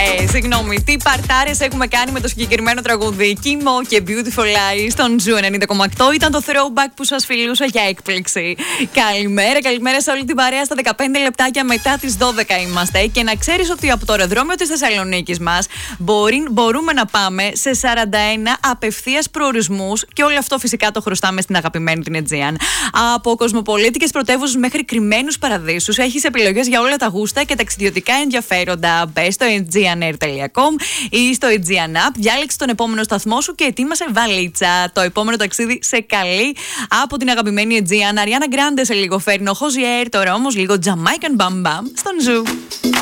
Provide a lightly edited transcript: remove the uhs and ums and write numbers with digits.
Συγγνώμη, τι παρτάρες έχουμε κάνει με το συγκεκριμένο τραγούδι. Κίμο και Beautiful Lies στον Ζου 90,8 ήταν το throwback που σας φιλούσα για έκπληξη. Καλημέρα σε όλη την παρέα. Στα 15 λεπτάκια μετά τις 12 είμαστε. Και να ξέρεις ότι από το αεροδρόμιο της Θεσσαλονίκης μας μπορούμε να πάμε σε 41 απευθείας προορισμούς και όλο αυτό φυσικά το χρωστάμε στην αγαπημένη την Aegean. Από κοσμοπολίτικες πρωτεύουσες μέχρι κρυμμένους παραδείσους έχεις επιλογές για όλα τα γούστα και ταξιδιωτικά ενδιαφέροντα. Μπες στο aegeanair.com ή στο Aegean App, διάλεξε τον επόμενο σταθμό σου και ετοίμασε βαλίτσα. Το επόμενο ταξίδι σε καλεί από την αγαπημένη Aegean. Ariana Grande σε λίγο φέρνει ο Hozier, τώρα όμως λίγο Jamaican Bam Bam στον Ζου.